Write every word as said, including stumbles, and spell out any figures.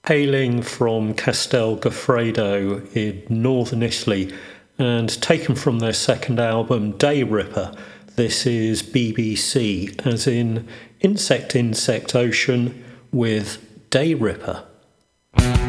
hailing from Castel Goffredo in northern Italy and taken from their second album Day Ripper. This is B B C, as in Insect Insect Ocean, with Day Ripper.